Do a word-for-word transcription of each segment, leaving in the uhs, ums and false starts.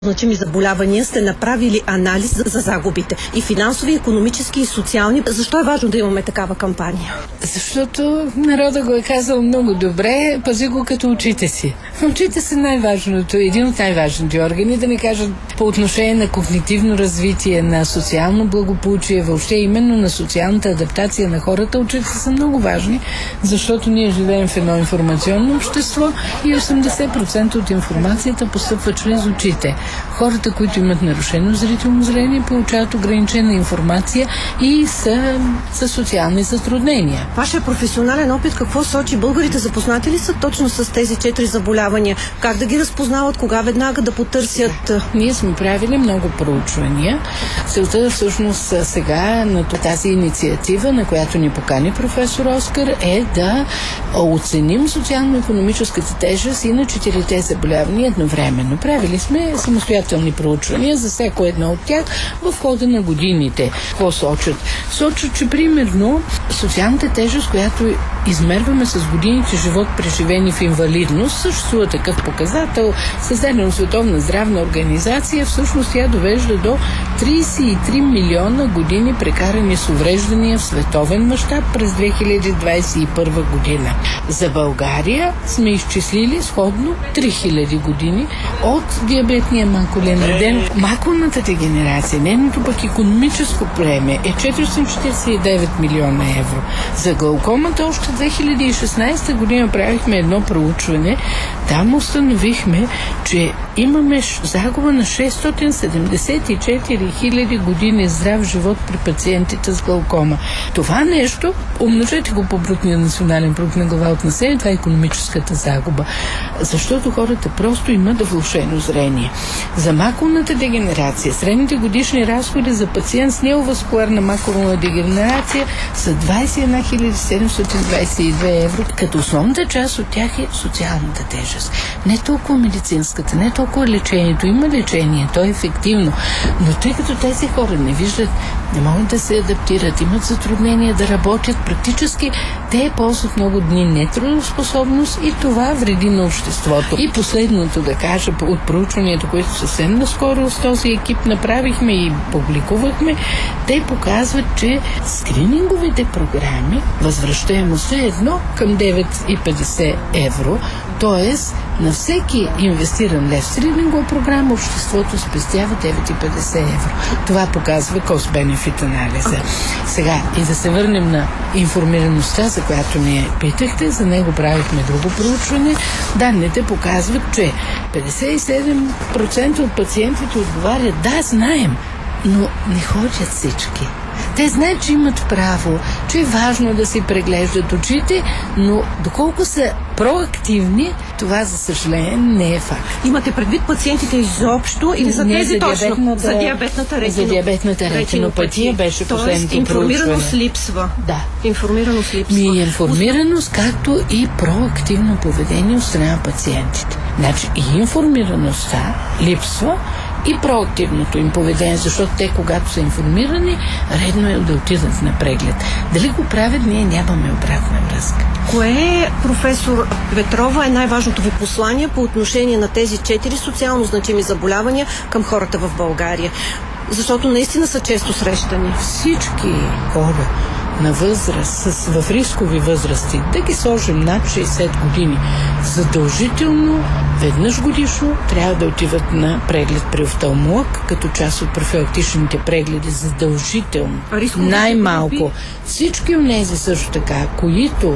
значими заболявания сте направили анализ за загубите и финансови, икономически и социални. Защо е важно да имаме такава кампания? Защото народа го е казал много добре, пази го като очите си. Очите са най-важното, един от най-важните органи, да не кажат по отношение на когнитивно развитие, на социално благополучие, въобще именно на социалната адаптация на хората. Очите са много важни, защото ние живеем в едно информационно общество и осемдесет процента от информацията постъпва чрез очите. Хората, които имат нарушено зрително зрение, получават ограничена информация и са със социални затруднения. Вашия професионален опит какво сочи? Българите запознати ли са точно с тези четири заболявания? Как да ги разпознават? Кога веднага да потърсят? Ние сме правили много проучвания. Целта всъщност сега на тази инициатива, на която ни покани професор Оскар, е да оценим социално-икономическата тежест и на четирите заболявания едновременно. Правили сме самостоятелни проучвания за всяко едно от тях в хода на годините. Какво сочат? Сочат, че примерно социалната тежест, която измерваме с годините живот, преживени в инвалидност, съществува такъв показател, създаден от Световна здравна организация, всъщност тя довежда до тридесет и три милиона години прекарани с увреждания в световен мащаб през две хиляди двадесет и първа година. За България сме изчислили сходно три хиляди години от диабетния макулен едем. Макулната дегенерация, нейното пък икономическо премие е четиристотин четиридесет и девет милиона евро. За глаукомата още две хиляди и шестнадесета година правихме едно проучване. Там установихме, че имаме загуба на шестстотин седемдесет и четири хиляди години здрав живот при пациентите с глаукома. Това нещо, умножете го по брутния национален продукт на глава от население, това е икономическата загуба. Защото хората просто имат влошено зрение. За макулната дегенерация, средните годишни разходи за пациент с неоваскуларна макулна дегенерация са двадесет и една хиляди седемстотин двадесет и две евро, като основната част от тях е социалната тежест. Не толкова медицинската, не толкова лечението. Има лечение, то е ефективно. Но тъй като тези хора не виждат, не могат да се адаптират, имат затруднения да работят, практически те ползват много дни нетрудоспособност и това вреди на обществото. И последното да кажа от проучването, което съвсем наскоро с този екип направихме и публикувахме, те показват, че скрининговите програми, възвръщаемостта е едно към девет и петдесет евро, т.е. на всеки инвестиран лев в скринингова програма обществото спестява девет и петдесет евро. Това показва cost-benefit анализа. Сега и да се върнем на информираността, за която ни питахте, за него правихме друго проучване. Данните показват, че петдесет и седем процента от пациентите отговарят: да, знаем, но не ходят всички. Те знаят, че имат право, че е важно да си преглеждат очите, но доколко са проактивни, това за съжаление не е факт. Имате предвид пациентите изобщо или за тези точно? За диабетната ретинопатия. За диабетната ретинопатия беше последното проучване. Информираност липсва. Да. Информираност липсва. Ми информираност, както и проактивно поведение от страна на пациентите. Значи и информираността липсва, и проактивното им поведение, защото те, когато са информирани, редно е да отидат на преглед. Дали го правят, ние нямаме обратна връзка. Кое, професор Петрова, е най-важното ви послание по отношение на тези четири социално значими заболявания към хората в България? Защото наистина са често срещани. Всички хора на възраст, с, в рискови възрасти, да ги сложим над шейсет години, задължително веднъж годишно трябва да отиват на преглед при офталмолог, като част от профилактичните прегледи, задължително. Най-малко. Всички онези също така, които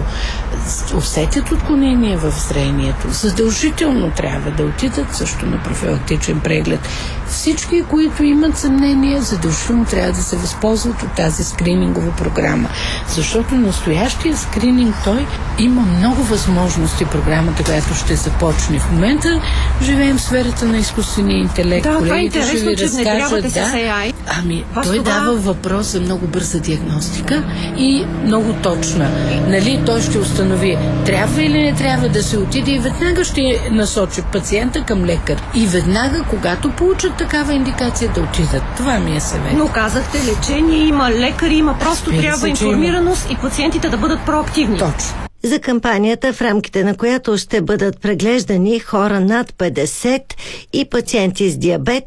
усетят отклонение в зрението, задължително трябва да отидат също на профилактичен преглед. Всички, които имат съмнение, задължително трябва да се възползват от тази скринингова програма. Защото настоящия скрининг, той има много възможности. Програмата, която ще започне в момента, живеем в сферата на изкуствения интелект. Да, това е интересно, ще ви че разкажат, да, с Ей Ай. Ами, Вас той това... дава въпрос за много бърза диагностика и много точна. Нали, той ще установи трябва или не трябва да се отиде и веднага ще насочи пациента към лекар. И веднага, когато получат такава индикация, да отидат. Това ми е съвет. Но казахте, лечение има, лекари има, просто Разбира трябва се, информираност и пациентите да бъдат проактивни. Точно. за кампанията, в рамките на която ще бъдат преглеждани хора над петдесет и пациенти с диабет